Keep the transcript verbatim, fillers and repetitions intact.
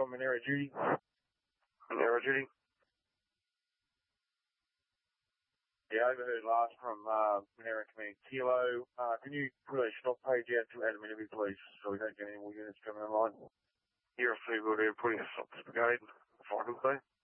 from Monero Duty. Monero Duty. Yeah, I overheard last from uh, Monero Command Kilo. Uh, can you put a stop page out to admin, please, so we don't get any more units coming online? You're a free good putting a stop to the brigade, if I can say.